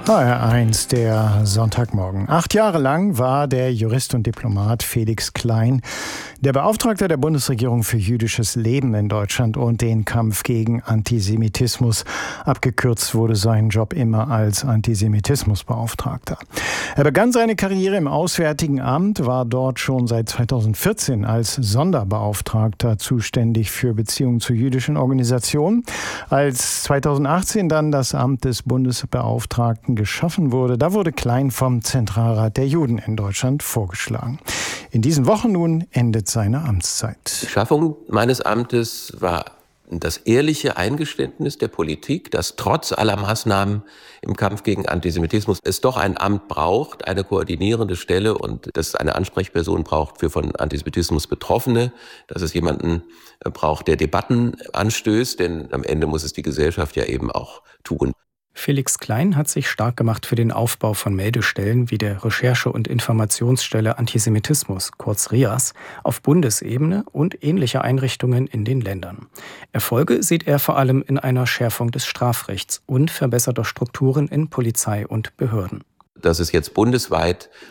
HR1, der Sonntagmorgen. 8 Jahre lang war der Jurist und Diplomat Felix Klein der Beauftragte der Bundesregierung für jüdisches Leben in Deutschland und den Kampf gegen Antisemitismus. Abgekürzt wurde sein Job immer als Antisemitismusbeauftragter. Er begann seine Karriere im Auswärtigen Amt, war dort schon seit 2014 als Sonderbeauftragter zuständig für Beziehungen zu jüdischen Organisationen. Als 2018 dann das Amt des Bundesbeauftragten geschaffen wurde, da wurde Klein vom Zentralrat der Juden in Deutschland vorgeschlagen. In diesen Wochen nun endet seine Amtszeit. Die Schaffung meines Amtes war das ehrliche Eingeständnis der Politik, dass trotz aller Maßnahmen im Kampf gegen Antisemitismus es doch ein Amt braucht, eine koordinierende Stelle und dass es eine Ansprechperson braucht für von Antisemitismus Betroffene, dass es jemanden braucht, der Debatten anstößt, denn am Ende muss es die Gesellschaft ja eben auch tun. Felix Klein hat sich stark gemacht für den Aufbau von Meldestellen wie der Recherche- und Informationsstelle Antisemitismus, kurz RIAS, auf Bundesebene und ähnliche Einrichtungen in den Ländern. Erfolge sieht er vor allem in einer Schärfung des Strafrechts und verbesserter Strukturen in Polizei und Behörden. Dass es jetzt bundesweit